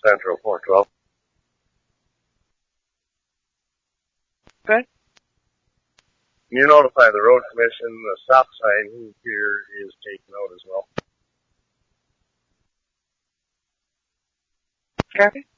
Central 412. Okay. You notify the road commission, the stop sign here is taken out as well. Copy.